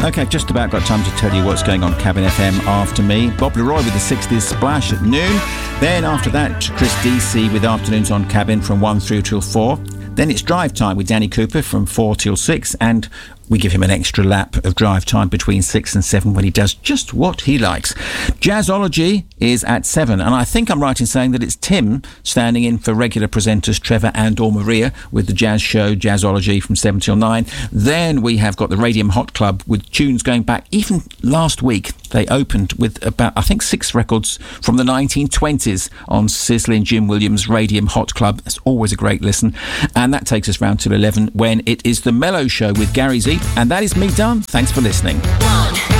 OK, just about got time to tell you what's going on Cabin FM after me. Bob Leroy with the 60s Splash at noon. Then after that, Chris DC with Afternoons on Cabin from 1 through till 4. Then it's Drive Time with Danny Cooper from 4 till 6, and we give him an extra lap of drive time between 6 and 7 when he does just what he likes. Jazzology is at 7, and I think I'm right in saying that it's Tim standing in for regular presenters Trevor and or Maria with the jazz show Jazzology from 7 till 9. Then we have got the Radium Hot Club with tunes going back. Even last week they opened with about, I think, 6 records from the 1920s on Sisley and Jim Williams' Radium Hot Club. It's always a great listen. And that takes us round till 11 when it is the Mellow Show with Gary Z. And that is me done. Thanks for listening. 1